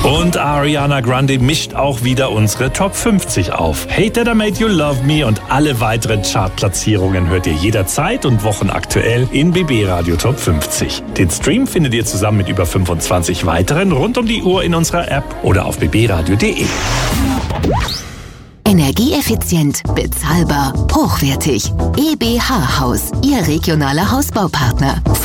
Und Ariana Grande mischt auch wieder unsere Top 50 auf. Hate That I Made You Love Me und alle weiteren Chartplatzierungen hört ihr jederzeit und wochenaktuell in BB Radio Top 50. Den Stream findet ihr zusammen mit über 25 weiteren rund um die Uhr in unserer App oder auf bbradio.de. Energieeffizient, bezahlbar, hochwertig. EBH Haus, Ihr regionaler Hausbaupartner.